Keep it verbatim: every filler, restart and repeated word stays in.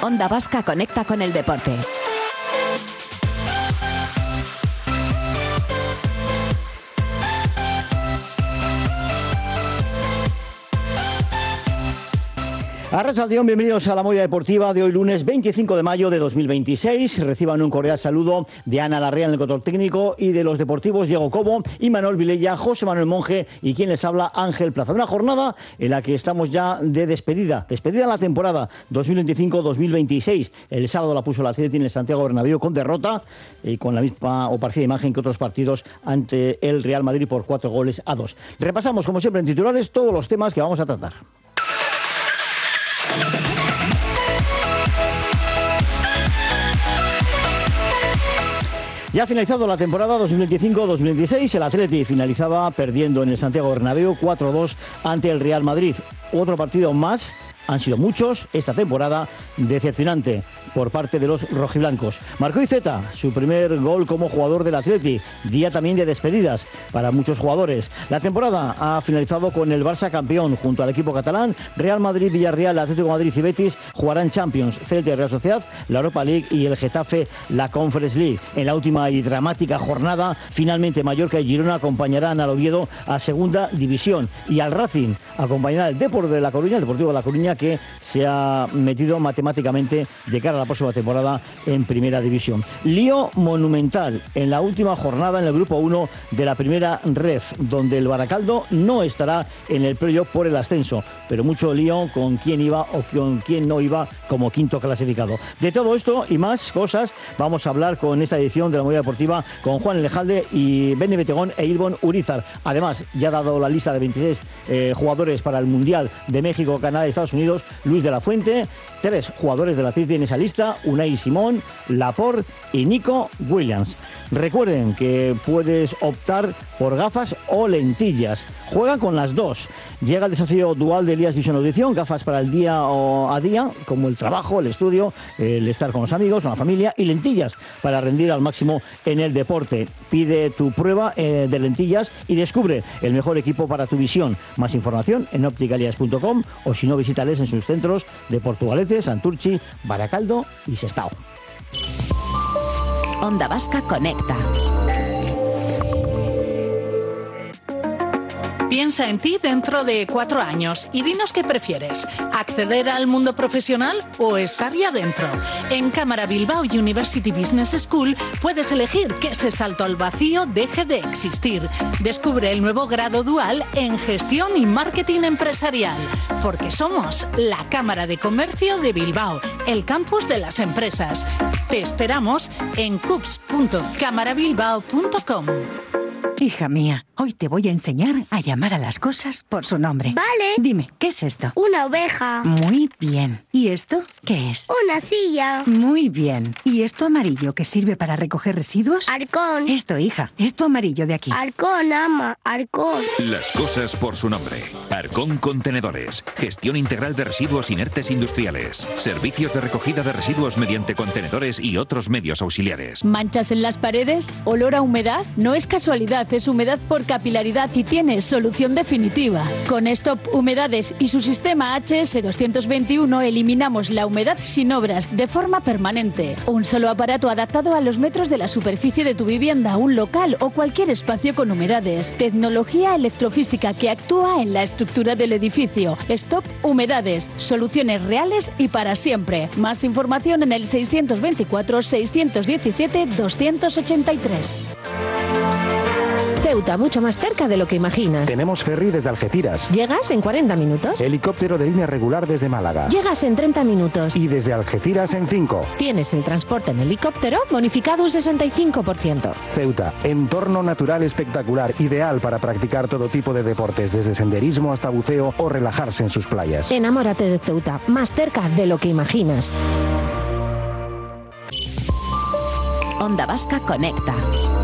Onda Vasca conecta con el deporte. Arratsaldeón, bienvenidos a la Movida Deportiva de hoy lunes veinticinco de mayo de dos mil veintiséis. Reciban un cordial saludo de Ana Larrea en el control técnico y de los deportivos Diego Cobo y Manuel Vilella, José Manuel Monge y quien les habla Ángel Plaza. Una jornada en la que estamos ya de despedida, despedida la temporada dos mil veinticinco dos mil veintiséis. El sábado la puso el Athletic en el Santiago Bernabéu con derrota y con la misma o parecida imagen que otros partidos ante el Real Madrid por cuatro goles a dos. Repasamos como siempre en titulares todos los temas que vamos a tratar. Ya ha finalizado la temporada dos mil veinticinco dos mil veintiséis, el Athletic finalizaba perdiendo en el Santiago Bernabéu cuatro a dos ante el Real Madrid. Otro partido más, han sido muchos esta temporada, decepcionante por parte de los rojiblancos. Marcó Iceta su primer gol como jugador del Athletic, día también de despedidas para muchos jugadores. La temporada ha finalizado con el Barça campeón junto al equipo catalán. Real Madrid, Villarreal, Atlético de Madrid y Betis jugarán Champions, Celta y Real Sociedad, la Europa League y el Getafe la Conference League. En la última y dramática jornada, finalmente Mallorca y Girona acompañarán al Oviedo a Segunda División y al Racing acompañará el Depor de La Coruña, el Deportivo de La Coruña, que se ha metido matemáticamente de cara a la próxima temporada en Primera División. Lío monumental en la última jornada en el Grupo uno de la Primera Ref, donde el Baracaldo no estará en el playoff por el ascenso, pero mucho lío con quién iba o con quién no iba como quinto clasificado. De todo esto y más cosas vamos a hablar con esta edición de la Movida Deportiva con Juan Elejalde y Beni Betegón e Ilbon Urizar. Además, ya ha dado la lista de veintiséis eh, jugadores para el Mundial de México, Canadá y Estados Unidos, Luis de la Fuente, tres jugadores de la Athletic en esa lista, Unai Simón, Laporte y Nico Williams. Recuerden que puedes optar por gafas o lentillas. Juegan con las dos. Llega el desafío dual de Elías Vision Audición, gafas para el día o a día, como el trabajo, el estudio, el estar con los amigos, con la familia, y lentillas para rendir al máximo en el deporte. Pide tu prueba eh, de lentillas y descubre el mejor equipo para tu visión. Más información en opticalias punto com o si no, visítales en sus centros de Portugalete, Santurchi, Baracaldo y Sestao. Onda Vasca conecta. Piensa en ti dentro de cuatro años y dinos qué prefieres, acceder al mundo profesional o estar ya dentro. En Cámara Bilbao University Business School puedes elegir que ese salto al vacío deje de existir. Descubre el nuevo grado dual en Gestión y Marketing Empresarial, porque somos la Cámara de Comercio de Bilbao, el campus de las empresas. Te esperamos en cups punto cámara bilbao punto com. Hija mía, hoy te voy a enseñar a llamar a las cosas por su nombre. Vale. Dime, ¿qué es esto? Una oveja. Muy bien. ¿Y esto qué es? Una silla. Muy bien. ¿Y esto amarillo que sirve para recoger residuos? Arcón. Esto, hija, esto amarillo de aquí. Arcón, ama, Arcón. Las cosas por su nombre. Arcón Contenedores. Gestión integral de residuos inertes industriales. Servicios de recogida de residuos mediante contenedores y otros medios auxiliares. ¿Manchas en las paredes? ¿Olor a humedad? No es casualidad. Es humedad por capilaridad y tiene solución definitiva. Con Stop Humedades y su sistema H S doscientos veintiuno eliminamos la humedad sin obras de forma permanente. Un solo aparato adaptado a los metros de la superficie de tu vivienda, un local o cualquier espacio con humedades. Tecnología electrofísica que actúa en la estructura del edificio. Stop Humedades. Soluciones reales y para siempre. Más información en el seiscientos veinticuatro seiscientos diecisiete doscientos ochenta y tres. Ceuta, mucho más cerca de lo que imaginas. Tenemos ferry desde Algeciras. Llegas en cuarenta minutos. Helicóptero de línea regular desde Málaga. Llegas en treinta minutos. Y desde Algeciras en cinco. Tienes el transporte en helicóptero bonificado un sesenta y cinco por ciento. Ceuta, entorno natural espectacular, ideal para practicar todo tipo de deportes, desde senderismo hasta buceo o relajarse en sus playas. Enamórate de Ceuta, más cerca de lo que imaginas. Onda Vasca conecta.